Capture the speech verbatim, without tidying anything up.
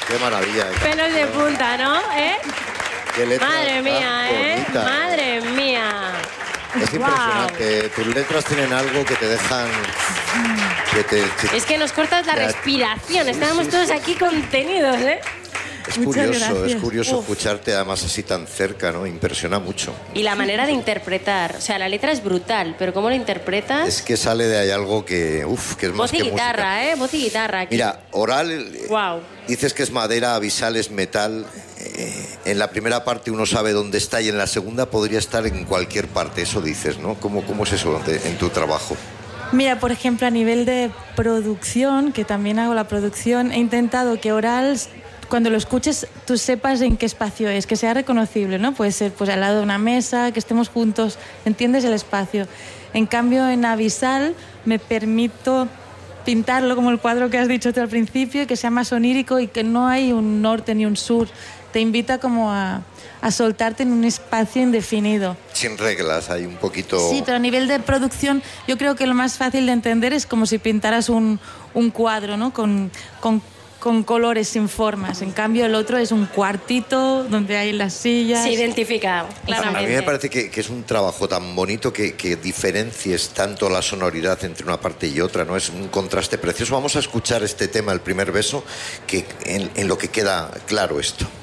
Qué maravilla. Pelos de punta, ¿no? ¿Eh? Qué letra Madre mía, tan ¿eh? bonita. Madre mía. Es impresionante. Tus letras tienen algo que te dejan... Que te, que- Es que nos cortas la Ya. respiración. Sí, Estábamos sí, todos sí. aquí contenidos, ¿eh? Es Muchas curioso, es gracias. curioso Uf. escucharte además así tan cerca, ¿no? Impresiona mucho. Y la manera de interpretar. O sea, la letra es brutal, pero ¿cómo lo interpretas? Es que sale de ahí algo que, uf, que es más Voz y que guitarra, música. ¿eh? Voz y guitarra aquí. Mira, oral, eh, Guau. dices que es madera, avisal es metal. Eh, en la primera parte uno sabe dónde está y en la segunda podría estar en cualquier parte, eso dices, ¿no? ¿Cómo, cómo es eso de- en tu trabajo? Mira, por ejemplo, a nivel de producción, que también hago la producción, he intentado que oral, cuando lo escuches, tú sepas en qué espacio es, que sea reconocible, ¿no? Puede ser pues al lado de una mesa, que estemos juntos, entiendes el espacio. En cambio, en avisal me permito pintarlo como el cuadro que has dicho tú al principio, que sea más onírico y que no hay un norte ni un sur. Te invita como a, a soltarte en un espacio indefinido. Sin reglas, hay un poquito... Sí, pero a nivel de producción yo creo que lo más fácil de entender es como si pintaras un, un cuadro, ¿no? Con, con, con colores sin formas. En cambio el otro es un cuartito donde hay las sillas. Se identifica, A claramente. mí me parece que, que es un trabajo tan bonito que, que diferencies tanto la sonoridad entre una parte y otra, ¿no? Es un contraste precioso. Vamos a escuchar este tema, El primer beso, que en, en lo que queda claro esto.